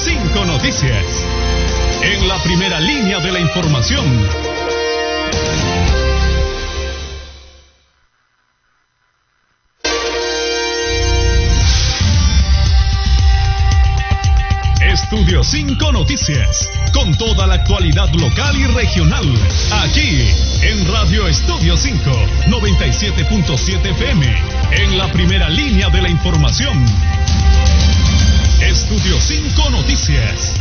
5 Noticias. En la primera línea de la información. Estudio 5 Noticias, con toda la actualidad local y regional, aquí en Radio Estudio 5, 97.7 FM, en la primera línea de la información. Estudio 5 Noticias.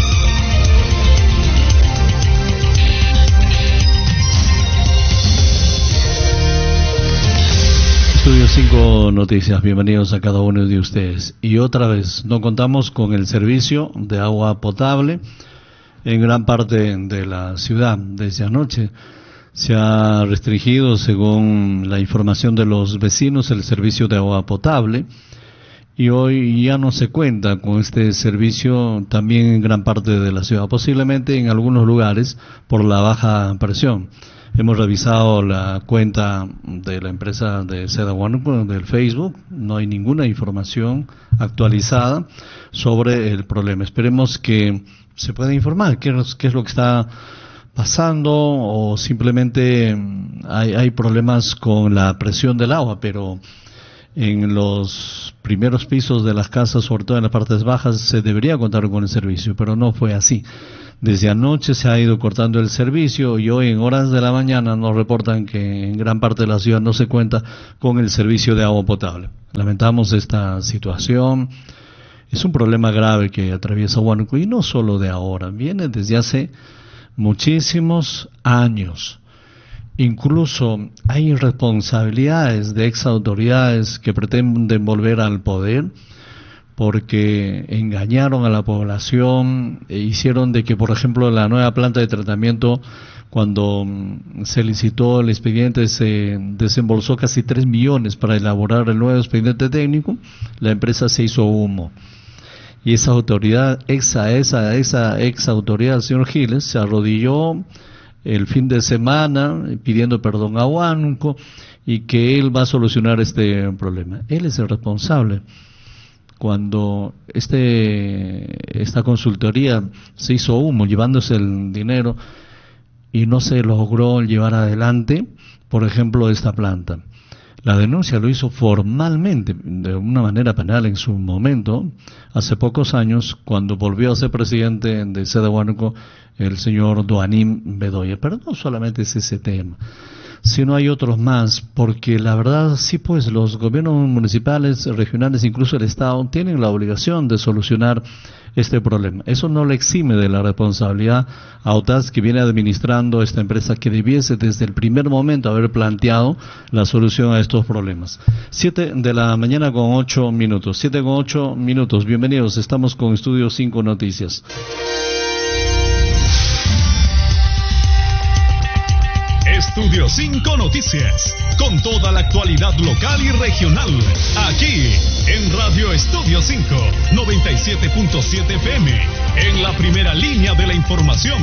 Estudio 5 Noticias, bienvenidos a cada uno de ustedes. Y otra vez, no contamos con el servicio de agua potable en gran parte de la ciudad. Desde anoche se ha restringido, según la información de los vecinos, el servicio de agua potable. Y hoy ya no se cuenta con este servicio también en gran parte de la ciudad, posiblemente en algunos lugares por la baja presión. Hemos revisado la cuenta de la empresa de Seda Huánuco del Facebook, no hay ninguna información actualizada sobre el problema. Esperemos que se pueda informar qué es lo que está pasando, o simplemente hay problemas con la presión del agua, pero en los primeros pisos de las casas, sobre todo en las partes bajas, se debería contar con el servicio, pero no fue así. Desde anoche se ha ido cortando el servicio y hoy en horas de la mañana nos reportan que en gran parte de la ciudad no se cuenta con el servicio de agua potable. Lamentamos esta situación. Es un problema grave que atraviesa Huánuco y no solo de ahora, viene desde hace muchísimos años. Incluso hay irresponsabilidades de ex autoridades que pretenden volver al poder porque engañaron a la población e hicieron de que, por ejemplo, la nueva planta de tratamiento, cuando se licitó el expediente, se desembolsó casi 3 millones para elaborar el nuevo expediente técnico, la empresa se hizo humo. Y esa autoridad, esa ex autoridad, el señor Giles, se arrodilló el fin de semana pidiendo perdón a Huánuco y que él va a solucionar este problema. Él es el responsable. Cuando esta consultoría se hizo humo, llevándose el dinero, y no se logró llevar adelante, por ejemplo, esta planta. La denuncia lo hizo formalmente, de una manera penal en su momento, hace pocos años, cuando volvió a ser presidente de Seda Huánuco, el señor Doanim Bedoya. Pero no solamente es ese tema, sino hay otros más, porque la verdad sí, pues los gobiernos municipales, regionales, incluso el Estado, tienen la obligación de solucionar este problema. Eso no le exime de la responsabilidad a OTAS, que viene administrando esta empresa, que debiese desde el primer momento haber planteado la solución a estos problemas. 7 de la mañana con 8 minutos. 7 con 8 minutos. Bienvenidos, estamos con Estudio 5 Noticias. Estudio 5 Noticias, con toda la actualidad local y regional, aquí en Radio Estudio 5, 97.7 FM, en la primera línea de la información.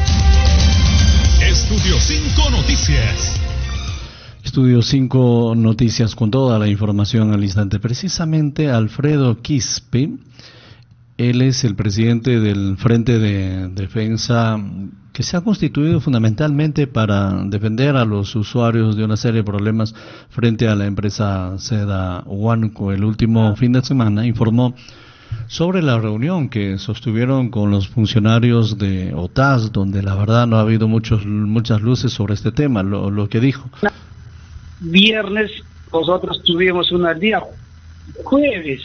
Estudio 5 Noticias. Estudio 5 Noticias, con toda la información al instante. Precisamente Alfredo Quispe, él es el presidente del Frente de Defensa, que se ha constituido fundamentalmente para defender a los usuarios de una serie de problemas frente a la empresa Seda Huánuco. El último fin de semana informó sobre la reunión que sostuvieron con los funcionarios de OTAS, donde la verdad no ha habido muchas luces sobre este tema. Lo que dijo: viernes nosotros tuvimos un día jueves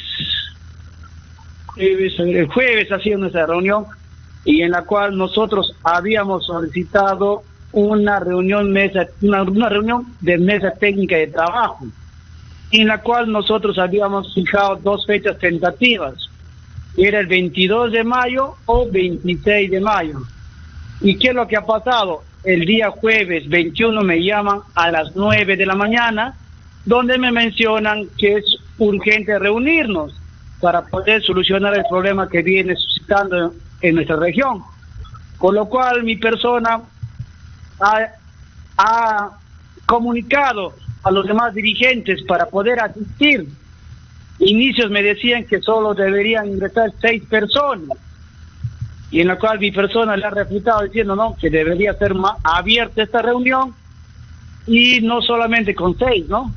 ha sido nuestra reunión, y en la cual nosotros habíamos solicitado una reunión de mesa técnica de trabajo, en la cual nosotros habíamos fijado 2 fechas tentativas, era el 22 de mayo o 26 de mayo. ¿Y qué es lo que ha pasado? El día jueves 21 me llaman a las 9 de la mañana, donde me mencionan que es urgente reunirnos para poder solucionar el problema que viene suscitando en nuestra región. Con lo cual mi persona ha comunicado a los demás dirigentes para poder asistir. Inicios me decían que solo deberían ingresar 6 personas, y en la cual mi persona le ha refutado diciendo no, que debería ser más abierta esta reunión, y no solamente con 6, ¿no?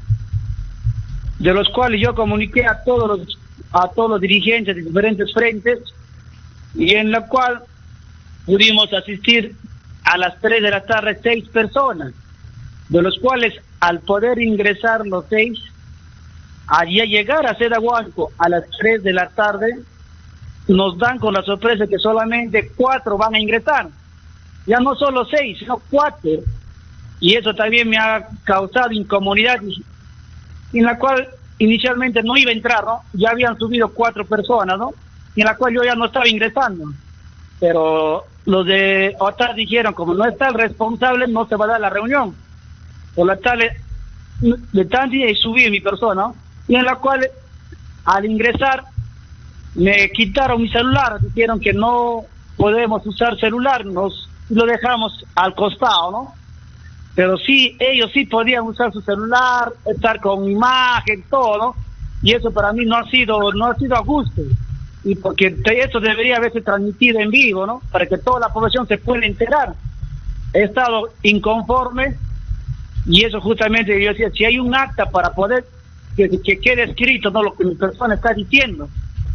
De los cuales yo comuniqué a todos los dirigentes de diferentes frentes, y en la cual pudimos asistir a las 3 de la tarde 6 personas, de los cuales al poder ingresar los 6, allí a llegar a Cedahualco a las 3 de la tarde, nos dan con la sorpresa que solamente 4 van a ingresar. Ya no solo 6, sino 4. Y eso también me ha causado incomodidad, en la cual inicialmente no iba a entrar, ¿no? Ya habían subido 4 personas, ¿no? En la cual yo ya no estaba ingresando. Pero los de OTAS dijeron, como no está el responsable, no se va a dar la reunión. Por la tal, de tanto y subí mi persona, ¿no? Y en la cual, al ingresar, me quitaron mi celular, dijeron que no podemos usar celular, lo dejamos al costado, ¿no? Pero sí, ellos sí podían usar su celular, estar con imagen, todo, ¿no? Y eso para mí no ha sido a gusto, y porque esto debería haberse transmitido en vivo, ¿no? Para que toda la población se pueda enterar. He estado inconforme, y eso justamente yo decía, si hay un acta para poder que quede escrito, ¿no?, lo que mi persona está diciendo,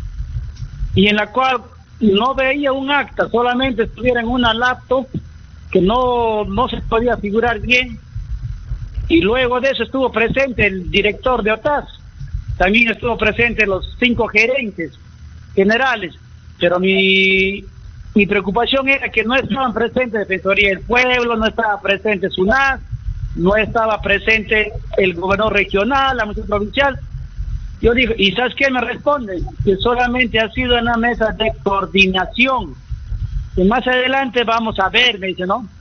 y en la cual no veía un acta, solamente estuviera en una laptop que no se podía figurar bien. Y luego de eso estuvo presente el director de OTAS, también estuvo presente los 5 gerentes generales, pero mi preocupación era que no estaban presentes Defensoría del Pueblo, no estaba presente SUNAT, no estaba presente el gobernador regional, la mesa provincial. Yo dije, ¿y sabes qué me responden? Que solamente ha sido una mesa de coordinación, que más adelante vamos a ver, me dice, ¿no?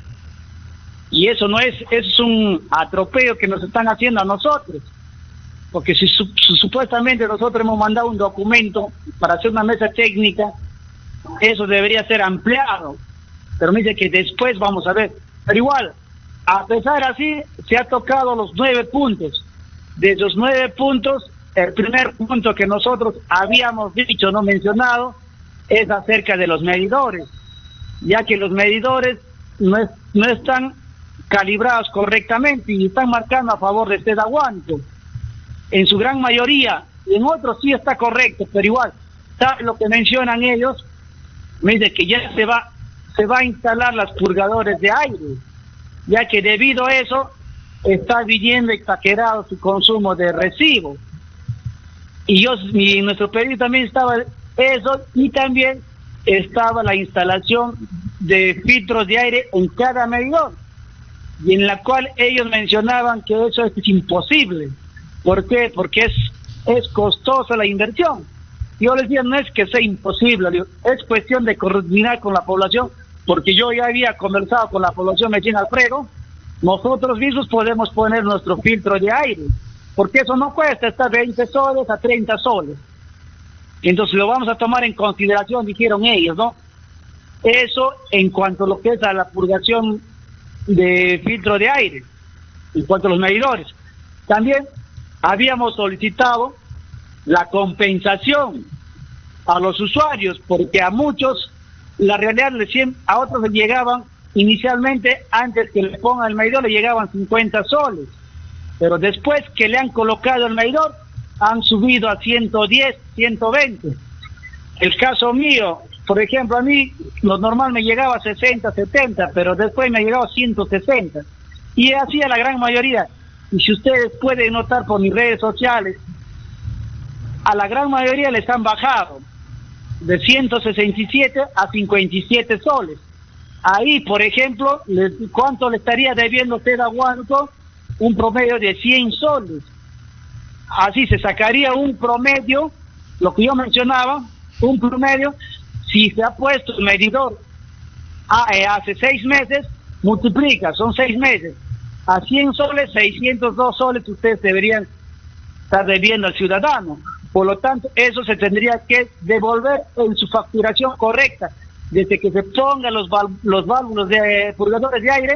Y eso no es un atropello que nos están haciendo a nosotros, porque si supuestamente nosotros hemos mandado un documento para hacer una mesa técnica, eso debería ser ampliado, pero me dice que después vamos a ver. Pero igual, a pesar así, se ha tocado los 9 puntos. De esos 9 puntos, el primer punto que nosotros habíamos dicho, no mencionado, es acerca de los medidores, ya que los medidores no están calibrados correctamente y están marcando a favor de Cedahualco en su gran mayoría, y en otros sí está correcto, pero igual, ¿sabe lo que mencionan ellos? Me dice que ya se va a instalar los purgadores de aire, ya que debido a eso está viniendo exagerado su consumo de residuos. Y nuestro pedido también estaba eso, y también estaba la instalación de filtros de aire en cada medidor, y en la cual ellos mencionaban que eso es imposible. ¿Por qué? Porque es costosa la inversión. Yo les decía, no es que sea imposible, es cuestión de coordinar con la población, porque yo ya había conversado con la población Medellín Alfredo, nosotros mismos podemos poner nuestro filtro de aire, porque eso no cuesta, está 20 soles a 30 soles. Entonces lo vamos a tomar en consideración, dijeron ellos, ¿no? Eso en cuanto a lo que es a la purgación de filtro de aire, en cuanto a los medidores. También habíamos solicitado la compensación a los usuarios, porque a muchos, la realidad, a otros les llegaban inicialmente, antes que le pongan el medidor, le llegaban 50 soles, pero después que le han colocado el medidor, han subido a 110, 120. El caso mío, por ejemplo, a mí lo normal me llegaba a 60, 70, pero después me ha llegado a 160. Y así a la gran mayoría. Y si ustedes pueden notar por mis redes sociales, a la gran mayoría les han bajado de 167 a 57 soles. Ahí, por ejemplo, ¿cuánto le estaría debiendo Cedahualco? Un promedio de 100 soles. Así se sacaría un promedio, lo que yo mencionaba, un promedio. Si se ha puesto el medidor hace 6 meses, multiplica, son 6 meses. A 100 soles, 602 soles ustedes deberían estar debiendo al ciudadano. Por lo tanto, eso se tendría que devolver en su facturación correcta. Desde que se pongan los válvulos de purgadores de aire,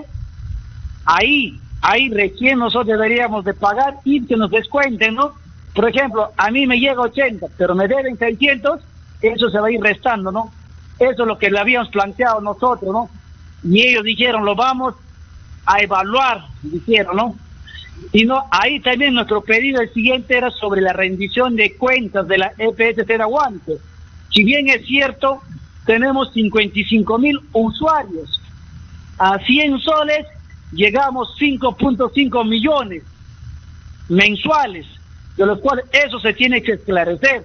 ahí recién nosotros deberíamos de pagar y que nos descuenten, ¿no? Por ejemplo, a mí me llega 80, pero me deben 600, eso se va a ir restando, ¿no? Eso es lo que le habíamos planteado nosotros, ¿no? Y ellos dijeron, lo vamos a evaluar, dijeron, ¿no? Y no, ahí también nuestro pedido el siguiente era sobre la rendición de cuentas de la EPS Cera Huánuco. Si bien es cierto, tenemos 55.000 usuarios, a 100 soles llegamos 5.5 millones mensuales, de los cuales eso se tiene que esclarecer.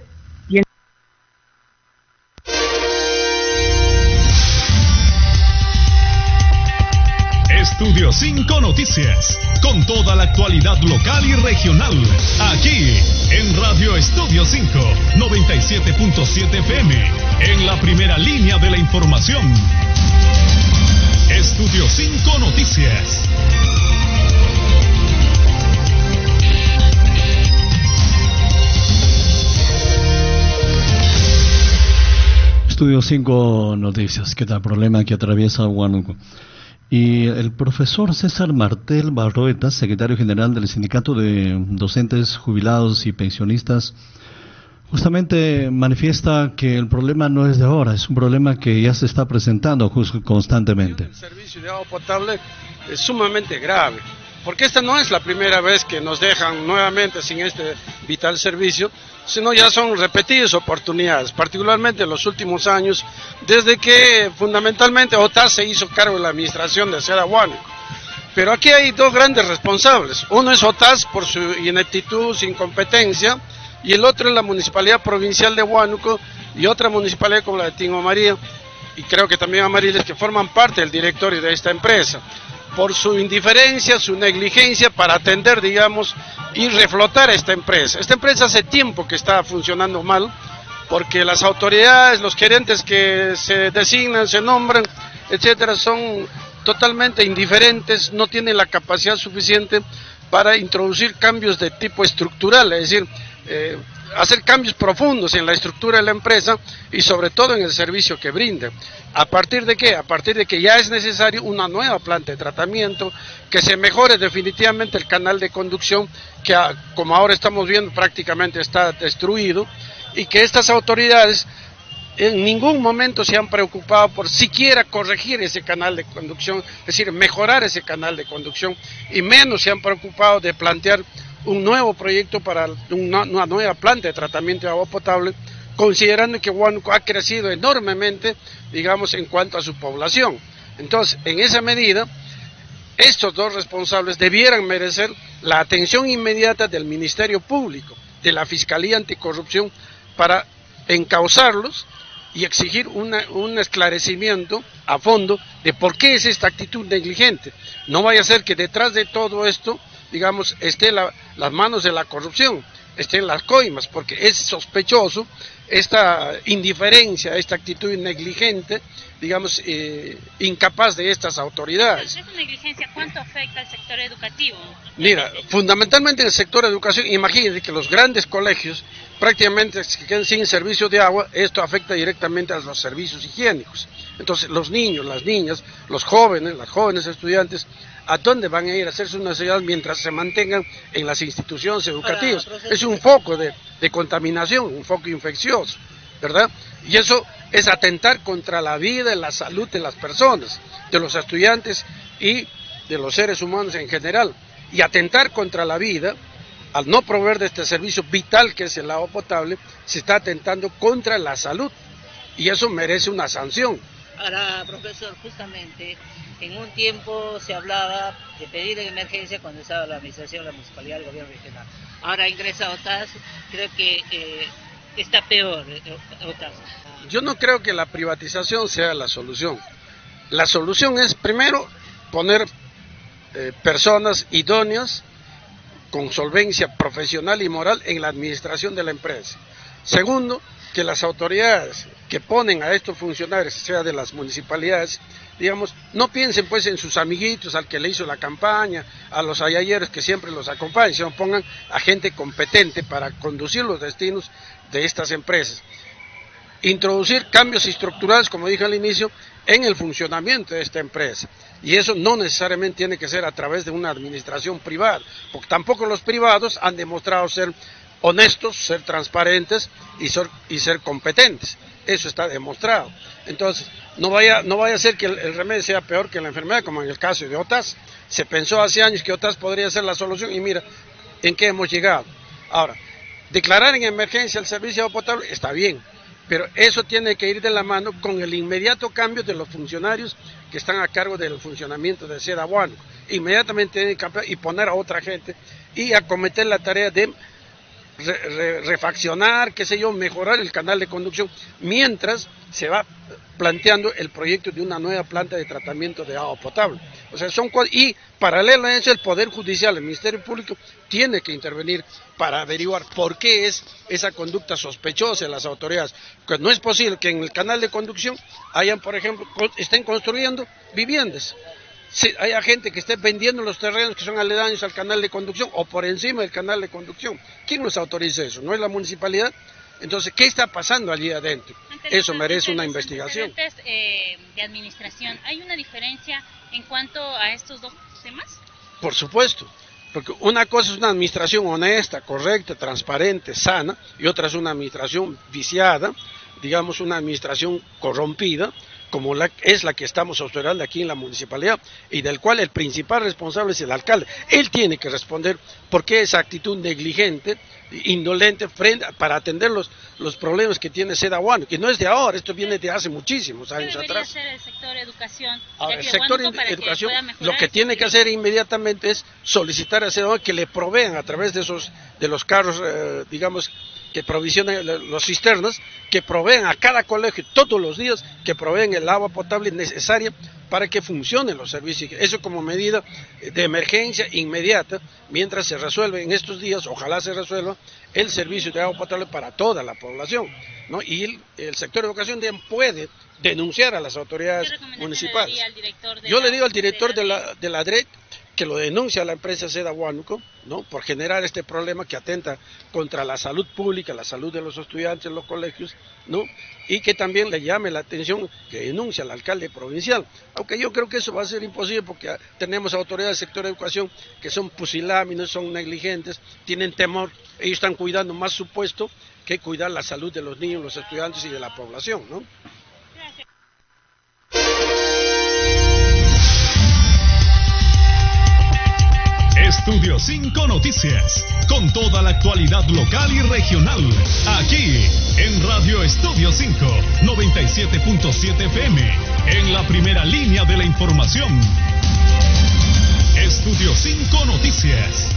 Estudio 5 Noticias, con toda la actualidad local y regional, aquí en Radio Estudio 5, 97.7 FM, en la primera línea de la información. Estudio 5 Noticias. Estudio 5 Noticias. ¿Qué tal? Problema que atraviesa Huánuco. Y el profesor César Martel Barroeta, secretario general del Sindicato de Docentes Jubilados y Pensionistas, justamente manifiesta que el problema no es de ahora, es un problema que ya se está presentando constantemente. El servicio de agua potable es sumamente grave, porque esta no es la primera vez que nos dejan nuevamente sin este vital servicio, sino ya son repetidas oportunidades, particularmente en los últimos años, desde que fundamentalmente OTAS se hizo cargo de la administración de Cera Huánuco. Pero aquí hay dos grandes responsables, uno es OTAS por su ineptitud, su incompetencia, y el otro es la Municipalidad Provincial de Huánuco y otra municipalidad como la de Tingo María, y creo que también Amariles, que forman parte del directorio de esta empresa, por su indiferencia, su negligencia para atender, digamos, y reflotar esta empresa. Esta empresa hace tiempo que está funcionando mal, porque las autoridades, los gerentes que se designan, se nombran, etcétera, son totalmente indiferentes, no tienen la capacidad suficiente para introducir cambios de tipo estructural, es decir, hacer cambios profundos en la estructura de la empresa y sobre todo en el servicio que brinda. ¿A partir de qué? A partir de que ya es necesario una nueva planta de tratamiento, que se mejore definitivamente el canal de conducción, que como ahora estamos viendo prácticamente está destruido, y que estas autoridades en ningún momento se han preocupado por siquiera corregir ese canal de conducción, es decir, mejorar ese canal de conducción, y menos se han preocupado de plantear un nuevo proyecto para una nueva planta de tratamiento de agua potable, considerando que Huánuco ha crecido enormemente, digamos, en cuanto a su población. Entonces, en esa medida, estos dos responsables debieran merecer la atención inmediata del Ministerio Público, de la Fiscalía Anticorrupción, para encauzarlos y exigir un esclarecimiento a fondo de por qué es esta actitud negligente. No vaya a ser que detrás de todo esto, digamos, esté las manos de la corrupción, estén las coimas, porque es sospechoso esta indiferencia, esta actitud negligente, digamos, incapaz de estas autoridades. ¿Esa negligencia cuánto afecta al sector educativo? Mira, fundamentalmente en el sector de educación, imagínense que los grandes colegios prácticamente se quedan sin servicio de agua, esto afecta directamente a los servicios higiénicos. Entonces los niños, las niñas, los jóvenes, las jóvenes estudiantes, ¿a dónde van a ir a hacer sus necesidades mientras se mantengan en las instituciones educativas? Es un foco de contaminación, un foco infeccioso, ¿verdad? Y eso es atentar contra la vida y la salud de las personas, de los estudiantes y de los seres humanos en general. Y atentar contra la vida, al no proveer de este servicio vital que es el agua potable, se está atentando contra la salud. Y eso merece una sanción. Ahora, profesor, justamente en un tiempo se hablaba de pedir en emergencia cuando estaba la administración, la municipalidad, el gobierno regional. Ahora ingresa OTAS, creo que está peor OTAS. Yo no creo que la privatización sea la solución. La solución es, primero, poner personas idóneas con solvencia profesional y moral en la administración de la empresa. Segundo, que las autoridades que ponen a estos funcionarios, sea de las municipalidades, digamos, no piensen pues en sus amiguitos, al que le hizo la campaña, a los ayayeros que siempre los acompañan, sino pongan a gente competente para conducir los destinos de estas empresas. Introducir cambios estructurales, como dije al inicio, en el funcionamiento de esta empresa. Y eso no necesariamente tiene que ser a través de una administración privada, porque tampoco los privados han demostrado ser honestos, ser transparentes y ser competentes. Eso está demostrado. Entonces, no vaya a ser que el remedio sea peor que la enfermedad, como en el caso de OTAS. Se pensó hace años que OTAS podría ser la solución y mira en qué hemos llegado. Ahora, declarar en emergencia el servicio de agua potable está bien, pero eso tiene que ir de la mano con el inmediato cambio de los funcionarios que están a cargo del funcionamiento de SEDA Huánuco. Inmediatamente tienen que cambiar y poner a otra gente y acometer la tarea de refaccionar, mejorar el canal de conducción, mientras se va planteando el proyecto de una nueva planta de tratamiento de agua potable. O sea, y paralelo a eso, el Poder Judicial, el Ministerio Público, tiene que intervenir para averiguar por qué es esa conducta sospechosa de las autoridades. Pues no es posible que en el canal de conducción hayan, por ejemplo, estén construyendo viviendas. Si hay gente que esté vendiendo los terrenos que son aledaños al canal de conducción o por encima del canal de conducción. ¿Quién nos autoriza eso? ¿No es la municipalidad? Entonces, ¿qué está pasando allí adentro? Eso merece una investigación. De administración, ¿hay una diferencia en cuanto a estos dos temas? Por supuesto, porque una cosa es una administración honesta, correcta, transparente, sana, y otra es una administración viciada, digamos una administración corrompida, como es la que estamos observando aquí en la municipalidad, y del cual el principal responsable es el alcalde. Él tiene que responder por qué esa actitud negligente, indolente, para atender los problemas que tiene SEDA Huánuco, que no es de ahora, esto viene de hace muchísimos años atrás. ¿Qué debería hacer el sector educación? Ahora, el sector educación lo que tiene que hacer inmediatamente es solicitar a SEDA Huánuco que le provean a través de los carros, digamos, que provisionen los cisternas, que proveen a cada colegio todos los días, que proveen el agua potable necesaria para que funcionen los servicios. Eso como medida de emergencia inmediata, mientras se resuelve en estos días, ojalá se resuelva, el servicio de agua potable para toda la población, ¿no? Y el sector de educación puede denunciar a las autoridades municipales. Yo le digo al director de la DREC que lo denuncia a la empresa SEDA Huánuco, ¿no? Por generar este problema que atenta contra la salud pública, la salud de los estudiantes en los colegios, ¿no? Y que también le llame la atención, que denuncia al alcalde provincial, aunque yo creo que eso va a ser imposible porque tenemos autoridades del sector de educación que son pusilánimes, son negligentes, tienen temor, ellos están cuidando más su puesto que cuidar la salud de los niños, los estudiantes y de la población, ¿no? Estudio 5 Noticias, con toda la actualidad local y regional, aquí en Radio Estudio 5, 97.7 FM, en la primera línea de la información. Estudio 5 Noticias.